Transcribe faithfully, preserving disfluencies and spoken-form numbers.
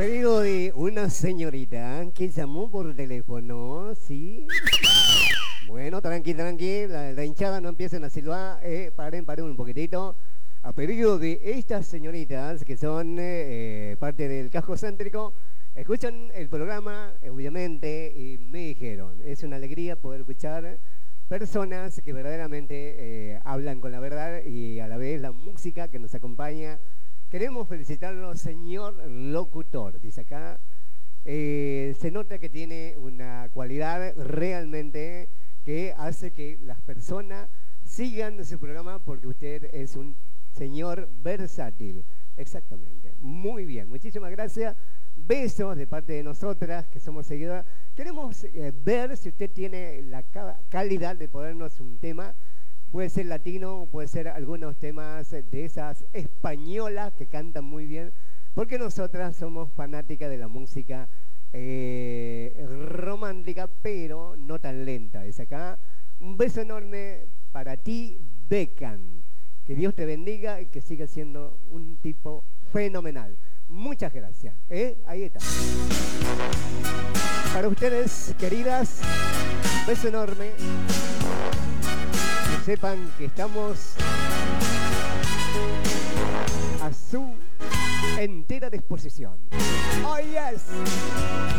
pedido de una señorita que llamó por teléfono, ¿sí? Bueno, tranqui, tranqui, la, la hinchada no empiecen a silbar, eh, paren, paren un poquitito. A pedido de estas señoritas que son eh, parte del casco céntrico, escuchan el programa, obviamente, y me dijeron, es una alegría poder escuchar personas que verdaderamente eh, hablan con la verdad y a la vez la música que nos acompaña. Queremos felicitarlo, señor locutor, dice acá. Eh, se nota que tiene una cualidad realmente que hace que las personas sigan su programa porque usted es un señor versátil. Exactamente. Muy bien. Muchísimas gracias. Besos de parte de nosotras que somos seguidoras. Queremos eh, ver si usted tiene la calidad de ponernos un tema. Puede ser latino, puede ser algunos temas de esas españolas que cantan muy bien, porque nosotras somos fanáticas de la música eh, romántica, pero no tan lenta. Desde acá, un beso enorme para ti, Beckham. Que Dios te bendiga y que siga siendo un tipo fenomenal. Muchas gracias. ¿eh? Ahí está. Para ustedes, queridas, un beso enorme. Que sepan que estamos a su entera disposición. ¡Oh, yes!